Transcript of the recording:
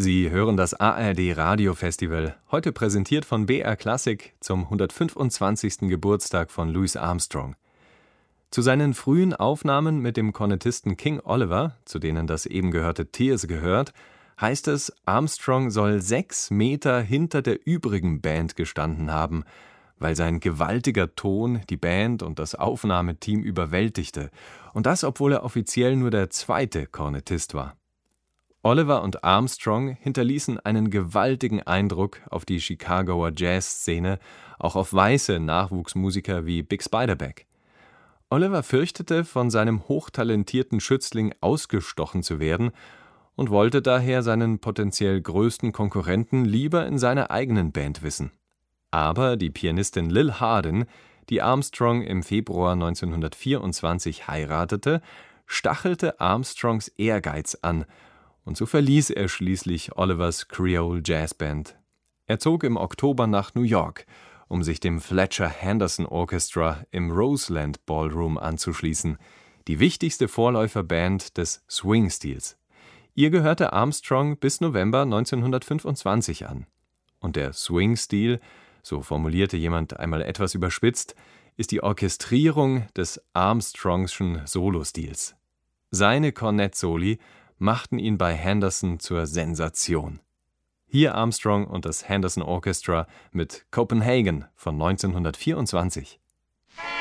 Sie hören das ARD Radiofestival, heute präsentiert von BR Classic zum 125. Geburtstag von Louis Armstrong. Zu seinen frühen Aufnahmen mit dem Kornettisten King Oliver, zu denen das eben gehörte Tears gehört, heißt es, Armstrong soll 6 Meter hinter der übrigen Band gestanden haben, weil sein gewaltiger Ton die Band und das Aufnahmeteam überwältigte, und das, obwohl er offiziell nur der zweite Kornettist war. Oliver und Armstrong hinterließen einen gewaltigen Eindruck auf die Chicagoer Jazzszene, auch auf weiße Nachwuchsmusiker wie Bix Beiderbecke. Oliver fürchtete, von seinem hochtalentierten Schützling ausgestochen zu werden und wollte daher seinen potenziell größten Konkurrenten lieber in seiner eigenen Band wissen. Aber die Pianistin Lil Hardin, die Armstrong im Februar 1924 heiratete, stachelte Armstrongs Ehrgeiz an, und so verließ er schließlich Olivers Creole Jazz Band. Er zog im Oktober nach New York, um sich dem Fletcher Henderson Orchestra im Roseland Ballroom anzuschließen, die wichtigste Vorläuferband des Swing-Stils. Ihr gehörte Armstrong bis November 1925 an. Und der Swing-Stil, so formulierte jemand einmal etwas überspitzt, ist die Orchestrierung des Armstrongschen Solostils. Seine Kornettsoli machten ihn bei Henderson zur Sensation. Hier Armstrong und das Henderson Orchestra mit Copenhagen von 1924.